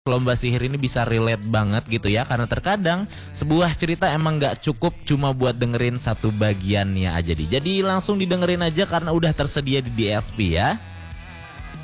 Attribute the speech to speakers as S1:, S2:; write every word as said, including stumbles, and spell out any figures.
S1: Lomba sihir ini bisa relate banget gitu ya, karena terkadang sebuah cerita emang gak cukup cuma buat dengerin satu bagiannya aja di. Jadi langsung didengerin aja karena udah tersedia di D S P ya.